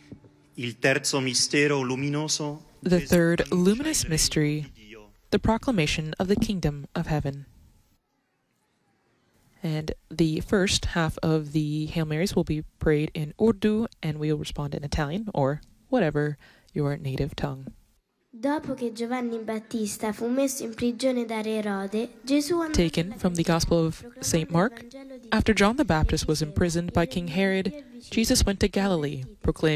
The third luminous mystery, the proclamation of the kingdom of heaven. And the first half of the Hail Marys will be prayed in Urdu, and we will respond in Italian, or whatever your native tongue. Taken from the Gospel of St. Mark, after John the Baptist was imprisoned by King Herod, Jesus went to Galilee, proclaiming